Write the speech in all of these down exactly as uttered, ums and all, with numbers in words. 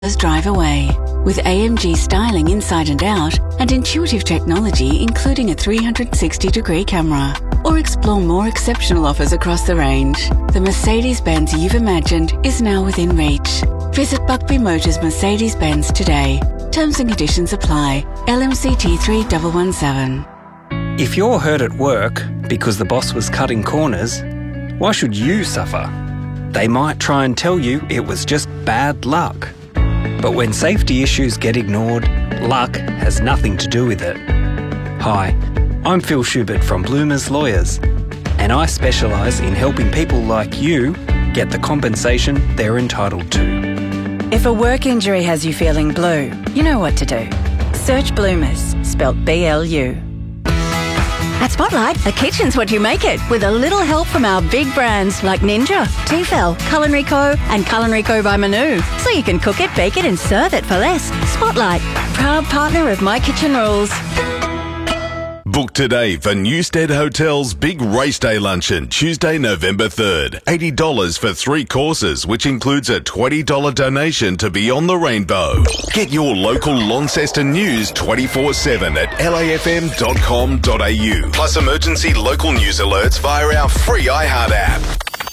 drive away. With A M G styling inside and out and intuitive technology including a three sixty degree camera. Or explore more exceptional offers across the range. The Mercedes-Benz you've imagined is now within reach. Visit Buckby Motors Mercedes-Benz today. Terms and conditions apply. L M C T three one one seven. If you're hurt at work because the boss was cutting corners, why should you suffer? They might try and tell you it was just bad luck. But when safety issues get ignored, luck has nothing to do with it. Hi, I'm Phil Schubert from Bloomers Lawyers, and I specialise in helping people like you get the compensation they're entitled to. If a work injury has you feeling blue, you know what to do. Search Bloomers, spelt B L U. At Spotlight, a kitchen's what you make it, with a little help from our big brands like Ninja, Tefal, Culinary Co and Culinary Co by Manu. So you can cook it, bake it and serve it for less. Spotlight, proud partner of My Kitchen Rules. Book today for Newstead Hotel's Big Race Day Luncheon, Tuesday, November third. eighty dollars for three courses, which includes a twenty dollars donation to Beyond the Rainbow. Get your local Launceston news twenty-four seven at L A F M dot com dot A U. Plus emergency local news alerts via our free iHeart app.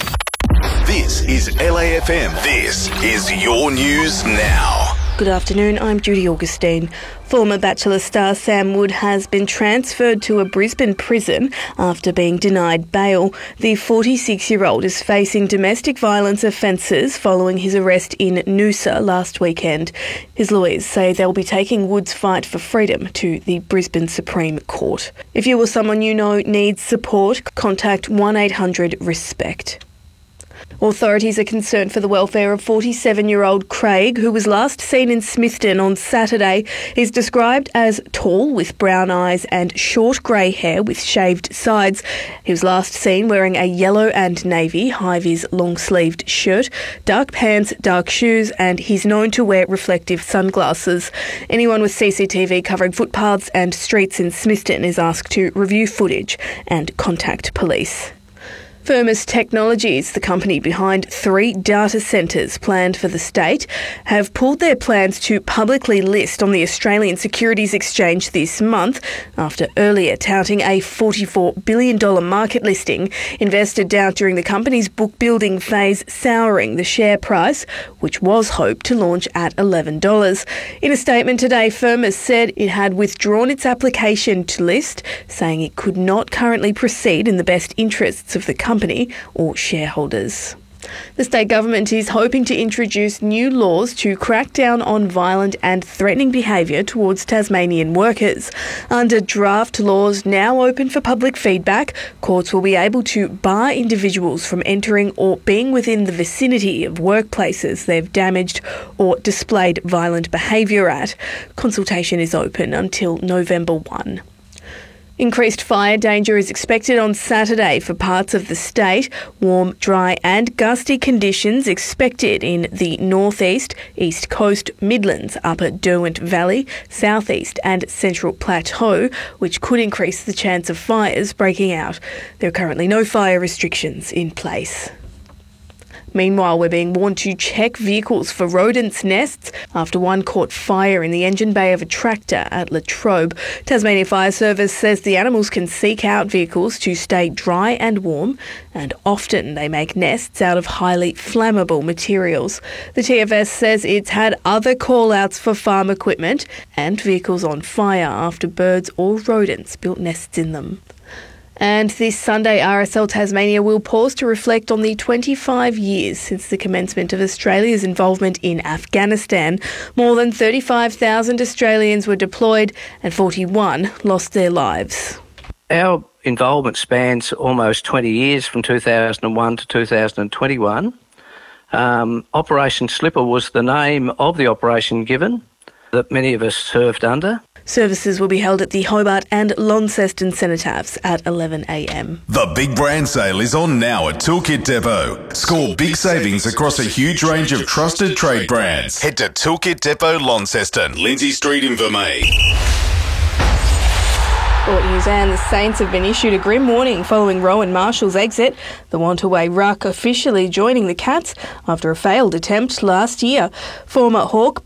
This is L A F M. This is your news now. Good afternoon, I'm Judy Augustine. Former Bachelor star Sam Wood has been transferred to a Brisbane prison after being denied bail. The forty-six-year-old is facing domestic violence offences following his arrest in Noosa last weekend. His lawyers say they'll be taking Wood's fight for freedom to the Brisbane Supreme Court. If you or someone you know needs support, contact one eight hundred RESPECT. Authorities are concerned for the welfare of forty-seven-year-old Craig, who was last seen in Smithton on Saturday. He's described as tall, with brown eyes and short grey hair with shaved sides. He was last seen wearing a yellow and navy high-vis long-sleeved shirt, dark pants, dark shoes, and he's known to wear reflective sunglasses. Anyone with C C T V covering footpaths and streets in Smithton is asked to review footage and contact police. Firmus Technologies, the company behind three data centres planned for the state, have pulled their plans to publicly list on the Australian Securities Exchange this month after earlier touting a forty-four billion dollars market listing. Investors doubt during the company's book-building phase souring the share price, which was hoped to launch at eleven dollars. In a statement today, Firmus said it had withdrawn its application to list, saying it could not currently proceed in the best interests of the company or shareholders. The state government is hoping to introduce new laws to crack down on violent and threatening behaviour towards Tasmanian workers. Under draft laws now open for public feedback, courts will be able to bar individuals from entering or being within the vicinity of workplaces they've damaged or displayed violent behaviour at. Consultation is open until November first. Increased fire danger is expected on Saturday for parts of the state. Warm, dry and gusty conditions expected in the northeast, east coast, Midlands, upper Derwent Valley, southeast and central plateau, which could increase the chance of fires breaking out. There are currently no fire restrictions in place. Meanwhile, we're being warned to check vehicles for rodents' nests after one caught fire in the engine bay of a tractor at Latrobe. Tasmania Fire Service says the animals can seek out vehicles to stay dry and warm, and often they make nests out of highly flammable materials. The T F S says it's had other call-outs for farm equipment and vehicles on fire after birds or rodents built nests in them. And this Sunday, R S L Tasmania will pause to reflect on the twenty-five years since the commencement of Australia's involvement in Afghanistan. More than thirty-five thousand Australians were deployed and forty-one lost their lives. Our involvement spans almost twenty years, from two thousand one to two thousand twenty-one. Um, Operation Slipper was the name of the operation given that many of us served under. Services will be held at the Hobart and Launceston Cenotaphs at eleven a m. The Big Brand Sale is on now at Toolkit Depot. Score big savings across a huge range of trusted trade brands. Head to Toolkit Depot Launceston, Lindsay Street, Invermay. Sport news, and the Saints have been issued a grim warning following Rowan Marshall's exit. The Wantaway ruck officially joining the Cats after a failed attempt last year. Former Hawk